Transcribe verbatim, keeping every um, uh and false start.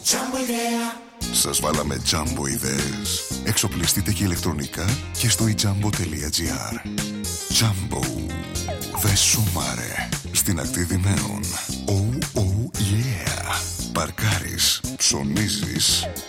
Σας βάλαμε Jumbo ιδέες. Εξοπλιστείτε και ηλεκτρονικά και στο ijambo.gr. Jumbo. Δε σумάρε. Στην ακτή Δημαίων. Oh, oh, yeah. Παρκάρεις, ψωνίζεις,